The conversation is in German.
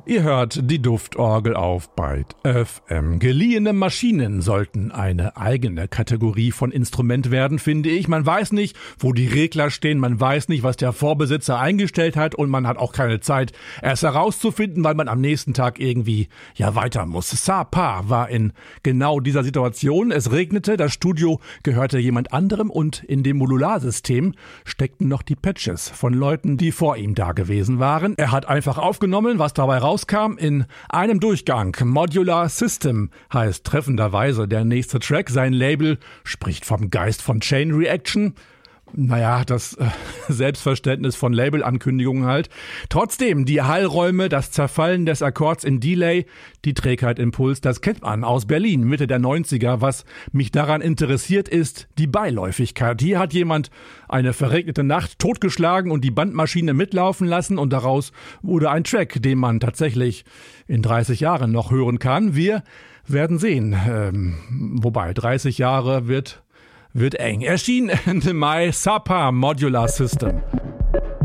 Ihr hört die Duftorgel auf Byte FM. Geliehene Maschinen sollten eine eigene Kategorie von Instrument werden, finde ich. Man weiß nicht, wo die Regler stehen, man weiß nicht, was der Vorbesitzer eingestellt hat und man hat auch keine Zeit, es herauszufinden, weil man am nächsten Tag irgendwie weiter muss. Sapa war in genau dieser Situation. Es regnete, das Studio gehörte jemand anderem und in dem Modularsystem steckten noch die Patches von Leuten, die vor ihm da gewesen waren. Er hat einfach aufgenommen, was dabei rauskam in einem Durchgang. Modular System heißt treffenderweise der nächste Track. Sein Label spricht vom Geist von Chain Reaction. Naja, das Selbstverständnis von Labelankündigungen halt. Trotzdem, die Hallräume, das Zerfallen des Akkords in Delay, die Trägheit im Puls, das kennt man aus Berlin, Mitte der 90er. Was mich daran interessiert, ist die Beiläufigkeit. Hier hat jemand eine verregnete Nacht totgeschlagen und die Bandmaschine mitlaufen lassen und daraus wurde ein Track, den man tatsächlich in 30 Jahren noch hören kann. Wir werden sehen. Wobei 30 Jahre wird eng. Erschien Ende Mai Sapa Modular System.